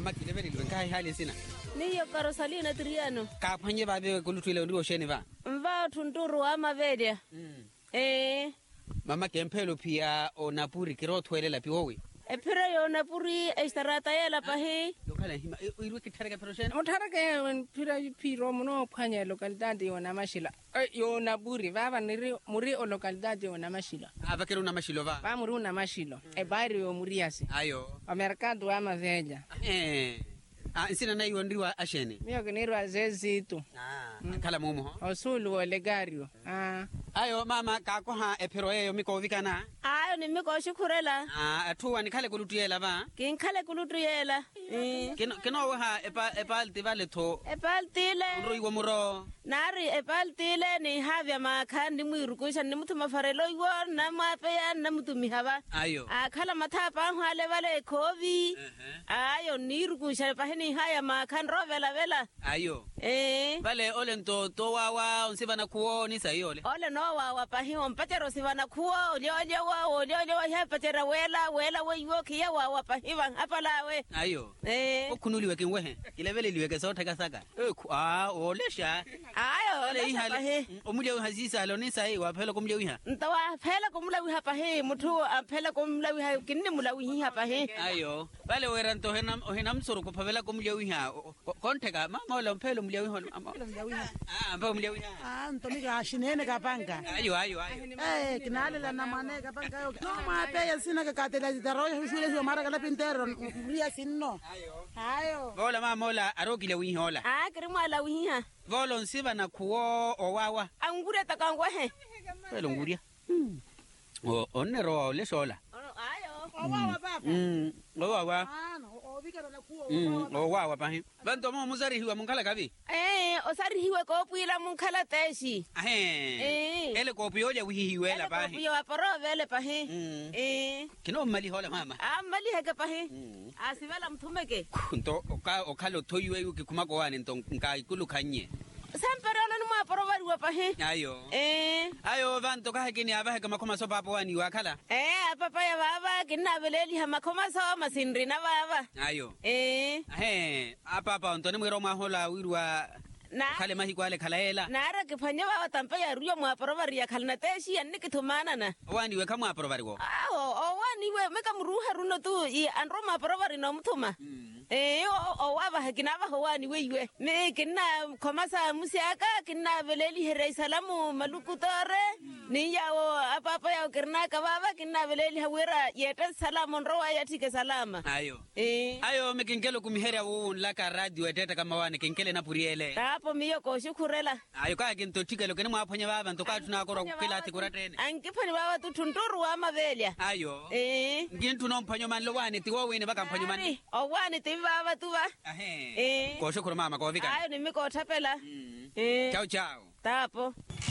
mama ke lebele le nka hale sena ni yo Carosalina Triano ka phanye ba be kulutwile ndi oshene ba mva thunturu wa mavedia mama ke mphelo pia ona puri ke ro thwelela pi howe Epira yona puri estarata yela pahe lokala hima irwe ke thareka proshene Motharake pira piro mono phanya localidade yona mashila yona puri baba niri muri o localidade yona mashila aba ke una mashilo ba ba muri una mashilo e bari yo muri yasi ayo o mercado ama veja sina na iyo ndiwa ashene miyo kinirwa zezito kala mumo osulu o legario ayo mama ka ko ha epero eyo miko vikana ayo ni miko shikurela athuwa ni khale kulutuyela ba kin khale kulutuyela kino ha epal tivale tho epal tile ro iwo muro nari epal tile ni havya makhandi muirukusha ni muthu mafarelo iwo na mape ya na muthu mihaba ayo akhala mathapa ngale vale khovi ayo nirukusha pahini haya makhandi rovela vela ayo vale ole nto to wawa unsibana kuoni sayole ole no wawa pahiwo mpatero sibana kuo olyo ya patera wela weyo kiya wawa pahiwa apalawe ayo okunuliwe kinwehe kilevele liweke sote kasaka olesha ayo ole ihale omulya uhazisa lo nisai waphela kumlya uha ntawa phela kumla uha pahe muthu aphela kumla uha kinni mula uha pahe ayo vale wera nto hena msuru kuphavela kumlya uha kontheka mama lo mphelo mlya uha mba mlya uha ntomika ashinene kapanga ayo kinalela na mane kapanga yo no mape yasina ka katela daro shule yo mara kala pintero ria sinno ayo vola mama ola arokile uhola kirimo la uha volo nsiba na kuo owawa angure takangwa he pelo nguria onero le sola ayo owawa papa owawa obikala na kuo owawa pahi bantu mo muzari hiwa munkala kabi osari hiwe ko puila munkala teshi ele ko puyoja wihiwela pahi ko puyo aporo vele pahi kino mali hola mama mali heke pahi asivela mthumeke nto okalo toyiwe yuki kumako wane nto nka ikulukhanye samperona ni mwaporo bari wa pahe ayo vanto ka hakini aba kama koma so papa wani wakala papa ya baba kinna beleli ha makoma so masindri na baba ayo papa ntone mwero mahola wirwa khale mahi kwale khalaela nara ke phanya baba tampa ya ruyo mwaporo bari ya khalna teshi yanni ke thumana na wani we kama aporo bari go wani we meka mruha runo tu I anro mwaporo bari no mthuma waba hakina ba hawani wewe me kinna komasa musiaka kinna beleli here salamu malukutore ni yawo apapa ya kirna ka baba kinna beleli hawera yeta salamu nrowa yatike salama ayo mekinkelo kumihera wo laka radio eteta kama wane kinkele na puriele hapo miyo ko shukurela ayo ka kinto tikelo kene mwaphonya baba ntoka tuna kora kila tikura tene ankiphani baba tutunturu wa mavelia ayo ngintu no mphanyo man lo wane tiwo wene baka mphanyo man wane baba tu ba ko shukuru mama ko vika ayo nimiko thapela ciao ciao tapo